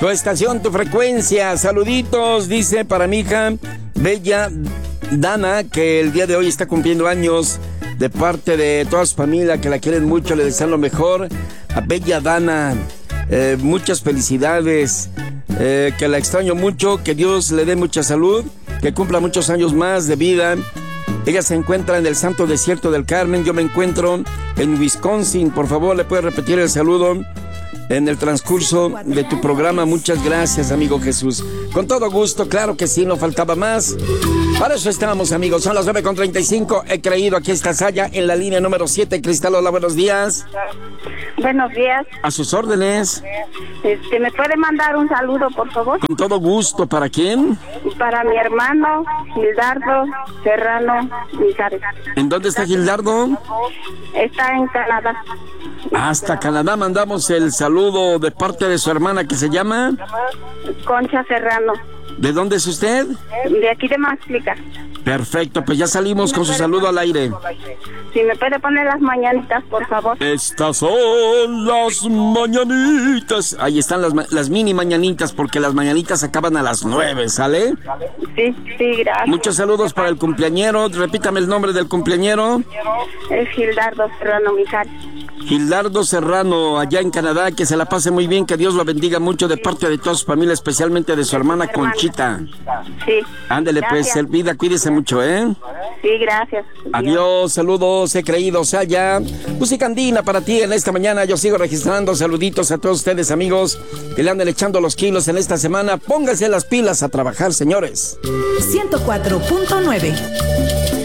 Tu estación, tu frecuencia. Saluditos, dice para mi hija Bella Dana, que el día de hoy está cumpliendo años, de parte de toda su familia, que la quieren mucho, le desean lo mejor. A Bella Dana, muchas felicidades, que la extraño mucho, que Dios le dé mucha salud, que cumpla muchos años más de vida. Ella se encuentra en el Santo Desierto del Carmen, yo me encuentro en Wisconsin. Por favor, ¿le puedes repetir el saludo en el transcurso de tu programa? Muchas gracias, amigo Jesús. Con todo gusto, claro que sí, no faltaba más. Para eso estamos, amigos. Son las 9:35. He creído, aquí está Saya en la línea número 7. Cristal, hola, buenos días. Buenos días. A sus órdenes. ¿Me puede mandar un saludo, por favor? Con todo gusto. ¿Para quién? Para mi hermano, Gildardo Serrano Mijares. ¿En dónde está Gildardo? Está en Canadá. Hasta Canadá mandamos el saludo de parte de su hermana, que se llama Concha Serrano. ¿De dónde es usted? De aquí de Maxplica. Perfecto, pues ya salimos con su saludo al aire. Si me puede poner las mañanitas, por favor. Estas son las mañanitas. Ahí están las mini mañanitas, porque las mañanitas acaban a las 9, ¿sale? Sí, gracias. Muchos saludos para el cumpleañero. Repítame el nombre del cumpleañero. Es Gildardo Serrano Mijares. Gildardo Serrano, allá en Canadá, que se la pase muy bien, que Dios lo bendiga mucho de parte de toda su familia, especialmente de su hermana Conchita. Sí. Ándele pues, Selvida, cuídese mucho, ¿eh? Sí, gracias. Adiós, saludos, he creído, Saya. Música andina para ti en esta mañana. Yo sigo registrando saluditos a todos ustedes, amigos, que le anden echando los kilos en esta semana. Pónganse las pilas a trabajar, señores. 104.9